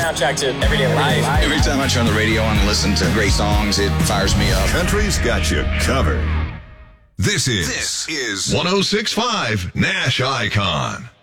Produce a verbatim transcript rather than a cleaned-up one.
soundtrack to everyday life. Every time I turn the radio on and listen to great songs, it fires me up. Country's got you covered. This is, This is one oh six point five Nash Icon.